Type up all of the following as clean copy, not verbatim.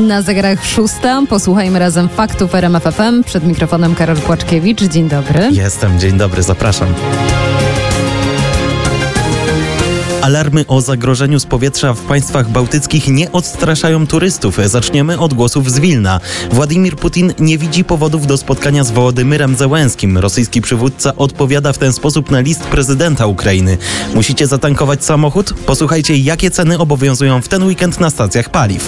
Na zegarach 6. Posłuchajmy razem faktów RMF FM. Przed mikrofonem Karol Płaczkiewicz. Dzień dobry. Jestem, dzień dobry, zapraszam. Alarmy o zagrożeniu z powietrza w państwach bałtyckich nie odstraszają turystów. Zaczniemy od głosów z Wilna. Władimir Putin nie widzi powodów do spotkania z Wołodymyrem Zełenskim. Rosyjski przywódca odpowiada w ten sposób na list prezydenta Ukrainy. Musicie zatankować samochód? Posłuchajcie, jakie ceny obowiązują w ten weekend na stacjach paliw.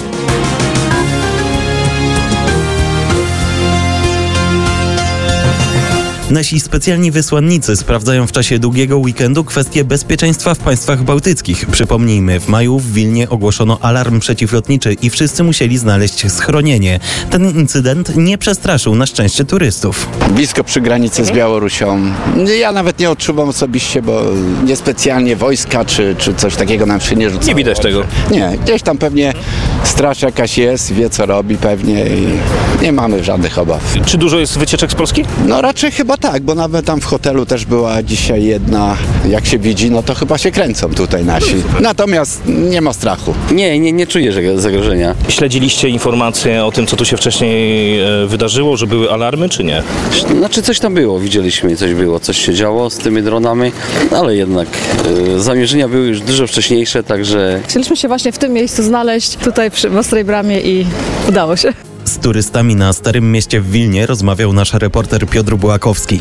Nasi specjalni wysłannicy sprawdzają w czasie długiego weekendu kwestie bezpieczeństwa w państwach bałtyckich. Przypomnijmy, w maju w Wilnie ogłoszono alarm przeciwlotniczy i wszyscy musieli znaleźć schronienie. Ten incydent nie przestraszył na szczęście turystów. Blisko przy granicy z Białorusią. Ja nawet nie odczuwam osobiście, bo niespecjalnie wojska czy coś takiego nam się nie rzucało. Nie widać tego? Nie, gdzieś tam pewnie straż jakaś jest, wie co robi pewnie i nie mamy żadnych obaw. Czy dużo jest wycieczek z Polski? No raczej chyba tak, bo nawet tam w hotelu też była dzisiaj jedna, jak się widzi, no to chyba się kręcą tutaj nasi. Natomiast nie ma strachu. Nie czuję zagrożenia. Śledziliście informacje o tym, co tu się wcześniej wydarzyło, że były alarmy, czy nie? Znaczy coś tam było, widzieliśmy, coś się działo z tymi dronami, ale jednak zamierzenia były już dużo wcześniejsze, także... Chcieliśmy się właśnie w tym miejscu znaleźć, tutaj przy Ostrej Bramie i udało się. Z turystami na Starym Mieście w Wilnie rozmawiał nasz reporter Piotr Bułakowski.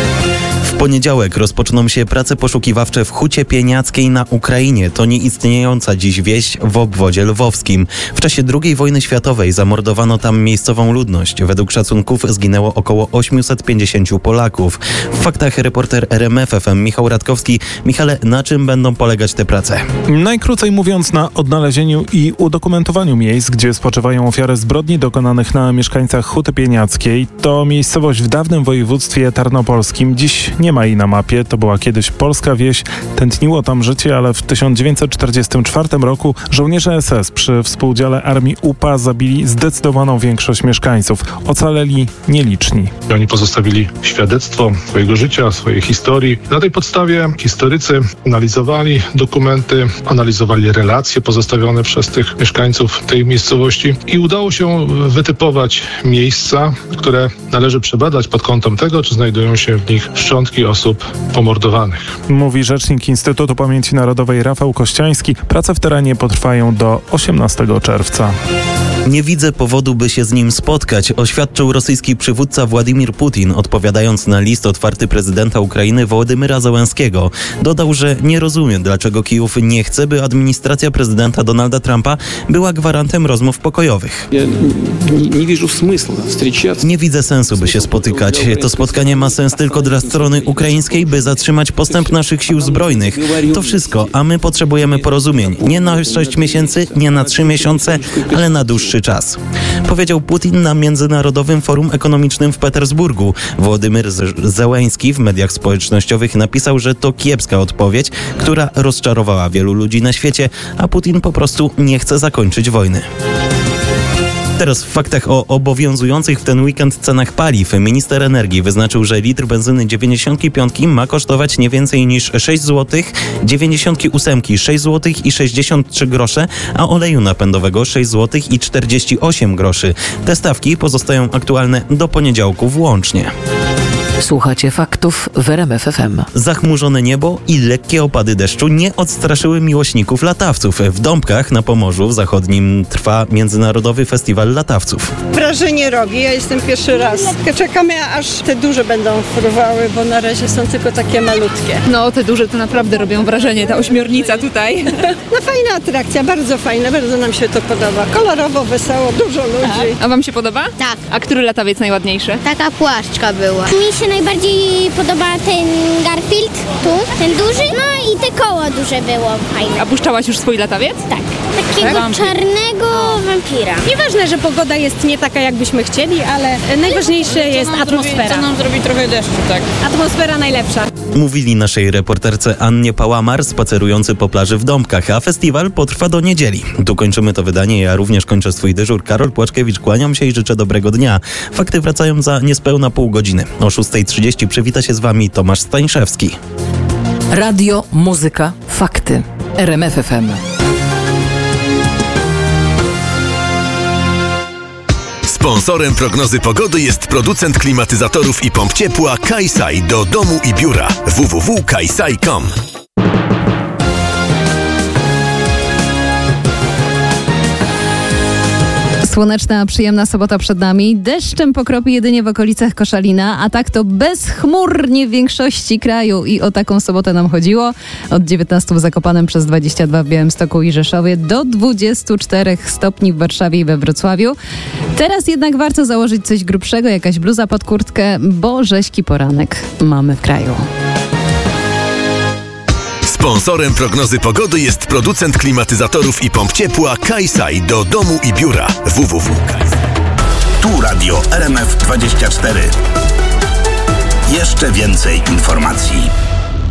W poniedziałek rozpoczną się prace poszukiwawcze w Hucie Pieniackiej na Ukrainie. To nieistniejąca dziś wieś w obwodzie lwowskim. W czasie II wojny światowej zamordowano tam miejscową ludność. Według szacunków zginęło około 850 Polaków. W faktach reporter RMF FM Michał Radkowski. Michale, na czym będą polegać te prace? Najkrócej mówiąc, na odnalezieniu i udokumentowaniu miejsc, gdzie spoczywają ofiary zbrodni dokonanych na mieszkańcach Huty Pieniackiej. To miejscowość w dawnym województwie tarnopolskim. Dziś nie ma jej na mapie, to była kiedyś polska wieś, tętniło tam życie, ale w 1944 roku żołnierze SS przy współdziale armii UPA zabili zdecydowaną większość mieszkańców. Ocaleli nieliczni. Oni pozostawili świadectwo swojego życia, swojej historii. Na tej podstawie historycy analizowali dokumenty, analizowali relacje pozostawione przez tych mieszkańców tej miejscowości i udało się wytypować miejsca, które należy przebadać pod kątem tego, czy znajdują się w nich szczątki osób pomordowanych. Mówi rzecznik Instytutu Pamięci Narodowej Rafał Kościański. Prace w terenie potrwają do 18 czerwca. Nie widzę powodu, by się z nim spotkać, oświadczył rosyjski przywódca Władimir Putin, odpowiadając na list otwarty prezydenta Ukrainy Wołodymyra Zełenskiego. Dodał, że nie rozumie, dlaczego Kijów nie chce, by administracja prezydenta Donalda Trumpa była gwarantem rozmów pokojowych. Nie widzę sensu, by się spotykać. To spotkanie ma sens tylko dla strony ukraińskiej, by zatrzymać postęp naszych sił zbrojnych. To wszystko, a my potrzebujemy porozumień. Nie na 6 miesięcy, nie na 3 miesiące, ale na dłuższy czas. Powiedział Putin na Międzynarodowym Forum Ekonomicznym w Petersburgu. Wołodymyr Zełenski w mediach społecznościowych napisał, że to kiepska odpowiedź, która rozczarowała wielu ludzi na świecie, a Putin po prostu nie chce zakończyć wojny. Teraz w faktach o obowiązujących w ten weekend cenach paliw. Minister energii wyznaczył, że litr benzyny 95 ma kosztować nie więcej niż 6 zł, 98 6 zł i 63 grosze, a oleju napędowego 6 zł i 48 groszy. Te stawki pozostają aktualne do poniedziałku włącznie. Słuchacie faktów w RMF FM. Zachmurzone niebo i lekkie opady deszczu nie odstraszyły miłośników latawców. W Dąbkach na Pomorzu Zachodnim trwa Międzynarodowy Festiwal Latawców. Wrażenie robi, ja jestem pierwszy raz. Czekamy, aż te duże będą fruwały, bo na razie są tylko takie malutkie. No, te duże to naprawdę robią wrażenie, ta ośmiornica tutaj. No fajna atrakcja, bardzo fajna, bardzo nam się to podoba. Kolorowo, wesoło, dużo ludzi. A wam się podoba? Tak. A który latawiec najładniejszy? Taka płaszczka była. Mi się najbardziej podoba ten Garfield, tu, ten duży, no i te koło duże było fajne. A puszczałaś już swój latawiec? Tak. Takiego czarnego wampira. Nieważne, że pogoda jest nie taka, jakbyśmy chcieli, ale najważniejsze jest atmosfera. Co nam zrobi trochę deszczu, tak? Atmosfera najlepsza. Mówili naszej reporterce Annie Pałamar, spacerujący po plaży w Dąbkach, a festiwal potrwa do niedzieli. Tu kończymy to wydanie, ja również kończę swój dyżur. Karol Płaczkiewicz, kłaniam się i życzę dobrego dnia. Fakty wracają za niespełna pół godziny. O 6:30 przywita się z wami Tomasz Stańszewski. Radio, muzyka, fakty. RMF FM. Sponsorem prognozy pogody jest producent klimatyzatorów i pomp ciepła Kaisai do domu i biura. www.kaisai.com. Słoneczna, przyjemna sobota przed nami. Deszczem pokropi jedynie w okolicach Koszalina, a tak to bezchmurnie w większości kraju. I o taką sobotę nam chodziło. Od 19 w Zakopanem, przez 22 w Białymstoku i Rzeszowie, do 24 stopni w Warszawie i we Wrocławiu. Teraz jednak warto założyć coś grubszego, jakaś bluza pod kurtkę, bo rześki poranek mamy w kraju. Sponsorem prognozy pogody jest producent klimatyzatorów i pomp ciepła Kaisai do domu i biura. www.kaisai. Tu Radio RMF 24. Jeszcze więcej informacji.